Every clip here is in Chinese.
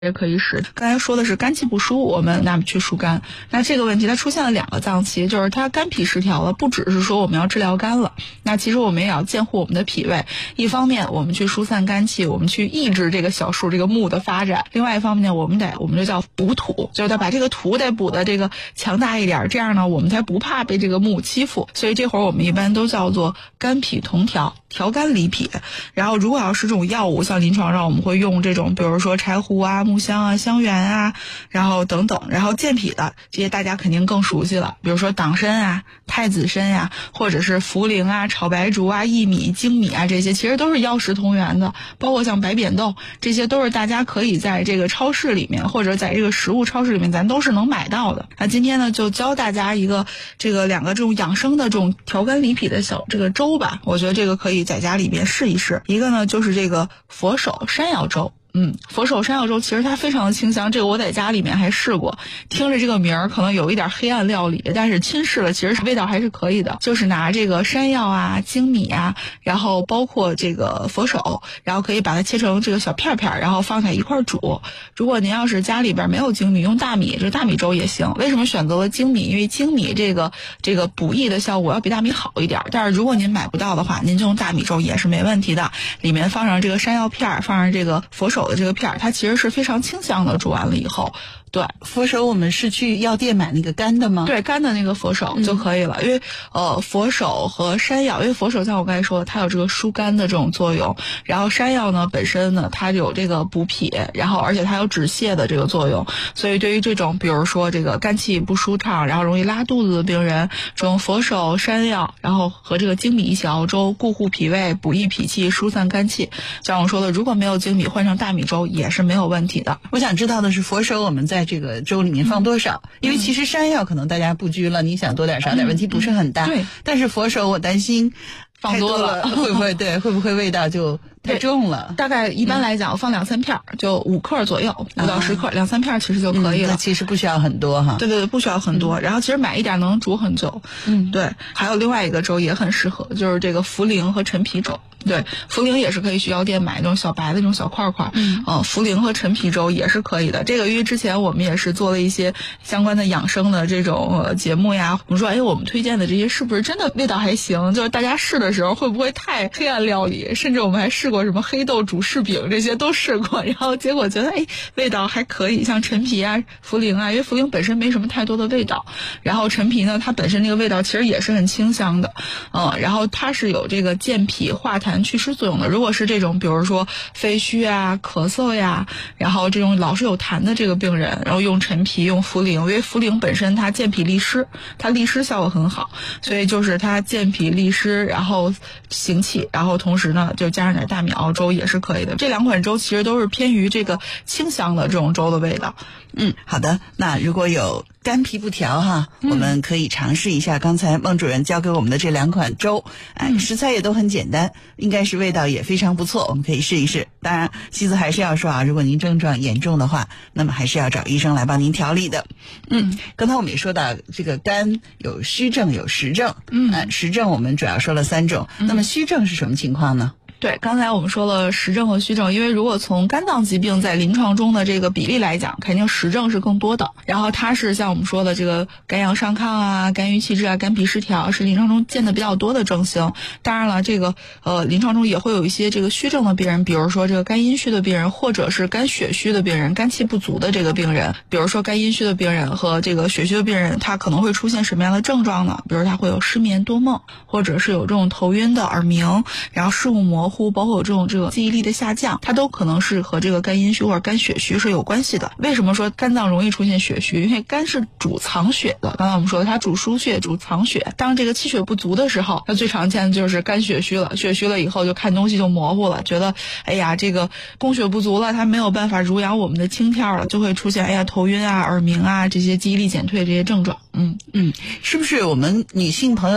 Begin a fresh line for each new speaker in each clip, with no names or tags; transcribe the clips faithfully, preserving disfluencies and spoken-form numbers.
也可以使。刚才说的是肝气不舒，我们那么去疏肝。那这个问题它出现了两个脏器，就是它肝脾失调了，不只是说我们要治疗肝了，那其实我们也要健护我们的脾胃。一方面我们去疏散肝气，我们去抑制这个小树这个木的发展；另外一方面呢，我们得我们就叫补土，就是得把这个土得补的这个强大一点，这样呢我们才不怕被这个木欺负。所以这会儿我们一般都叫做肝脾同调，调肝理脾。然后如果要是这种药物，像临床上我们会用这种比如说柴胡啊、木香啊、香橼啊，然后等等。然后健脾的这些大家肯定更熟悉了，比如说党参啊、太子参呀、啊，或者是茯苓啊、炒白术啊、薏米、粳米啊，这些其实都是药食同源的。包括像白扁豆，这些都是大家可以在这个超市里面或者在这个食物超市里面咱都是能买到的。那今天呢就教大家一个这个两个这种养生的这种调肝理脾的小这个粥吧，我觉得这个可以在家里面试一试。一个呢就是这个佛手山药粥。嗯，佛手山药粥其实它非常的清香，这个我在家里面还试过，听着这个名儿可能有一点黑暗料理，但是亲试了其实味道还是可以的。就是拿这个山药啊、粳米啊，然后包括这个佛手，然后可以把它切成这个小片片，然后放在一块煮。如果您要是家里边没有粳米，用大米，这大米粥也行。为什么选择了粳米？因为粳米这个这个补益的效果要比大米好一点，但是如果您买不到的话，您就用大米粥也是没问题的。里面放上这个山药片，放上这个佛手的这个片儿，它其实是非常清香的。煮完了以后，对，
佛手我们是去药店买那个干的吗？
对，干的那个佛手就可以了。嗯、因为呃，佛手和山药，因为佛手像我刚才说的，它有这个疏肝的这种作用，然后山药呢本身呢它有这个补脾，然后而且它有止泻的这个作用，所以对于这种比如说这个肝气不舒畅，然后容易拉肚子的病人，这种佛手、山药，然后和这个粳米一起熬粥，固护脾胃，补益脾气，疏散肝气。像我说的，如果没有粳米，换成大米粥也是没有问题的。
我想知道的是，佛手我们在这个粥里面放多少？嗯、因为其实山药可能大家不拘了，你想多点少点，问题不是很大。
嗯、对，
但是佛手我担心
放多了
会不会对会不会味道就太重了？
大概一般来讲，嗯、放两三片就五克左右，五到十克，两三片其实就可以了。
那、嗯、其实不需要很多哈。
对对对，不需要很多。嗯、然后其实买一点能煮很久。嗯，对。还有另外一个粥也很适合，就是这个茯苓和陈皮粥。对，茯苓也是可以去药店买那种小白的那种小块块。嗯，呃，茯苓和陈皮粥也是可以的。这个因为之前我们也是做了一些相关的养生的这种呃节目呀，我们说哎，我们推荐的这些是不是真的味道还行？就是大家试的时候会不会太黑暗料理？甚至我们还试过什么黑豆煮柿饼，这些都试过，然后结果觉得哎，味道还可以。像陈皮啊、茯苓啊，因为茯苓本身没什么太多的味道，然后陈皮呢，它本身那个味道其实也是很清香的，嗯，然后它是有这个健脾化痰祛湿作用的。如果是这种比如说肺虚啊、咳嗽呀，然后这种老是有痰的这个病人，然后用陈皮、用茯苓，因为茯苓本身它健脾利湿，它利湿效果很好，所以就是它健脾利湿，然后行气，然后同时呢就加上点大米熬粥也是可以的。这两款粥其实都是偏于这个清香的这种粥的味道。
嗯，好的。那如果有肝脾不调哈，嗯、我们可以尝试一下刚才孟主任教给我们的这两款粥，哎，嗯、食材也都很简单，应该是味道也非常不错，我们可以试一试。当然，西子还是要说啊，如果您症状严重的话，那么还是要找医生来帮您调理的。嗯，刚才我们也说到这个肝有虚症有实症，嗯、呃，实症我们主要说了三种，嗯、那么虚症是什么情况呢？
对，刚才我们说了实症和虚症，因为如果从肝脏疾病在临床中的这个比例来讲，肯定实症是更多的。然后它是像我们说的这个肝阳上亢啊、肝郁气滞啊、肝脾失调，是临床中见的比较多的症型。当然了，这个呃临床中也会有一些这个虚症的病人，比如说这个肝阴虚的病人，或者是肝血虚的病人、肝气不足的这个病人。比如说肝阴虚的病人和这个血虚的病人，他可能会出现什么样的症状呢？比如他会有失眠多梦，或者是有这种头晕的、耳鸣，然后视物模糊，包括有这种这个记忆力的下降，它都可能是和这个肝阴虚或者肝血虚是有关系的。为什么说肝脏容易出现血虚？因为肝是主藏血的，刚才我们说的它主输血、主藏血。当这个气血不足的时候，它最常见的就是肝血虚了。血虚了以后就看东西就模糊了，觉得哎呀这个供血不足了，它没有办法濡养我们的青天了，就会出现哎呀头晕啊、耳鸣啊这些记忆力减退这些症状。嗯
嗯，是不是我们女性朋友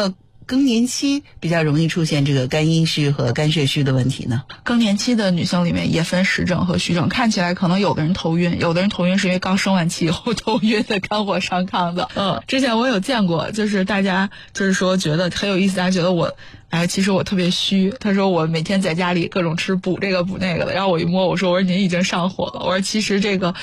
更年期比较容易出现这个肝阴虚和肝血虚的问题呢？
更年期的女性里面也分实症和虚症，看起来可能有的人头晕，有的人头晕是因为刚生完气以后头晕的肝火上亢的。嗯，之前我有见过，就是大家就是说觉得很有意思，大家觉得我哎，其实我特别虚。他说我每天在家里各种吃补这个补那个的，然后我一摸，我说我说您已经上火了，我说其实这个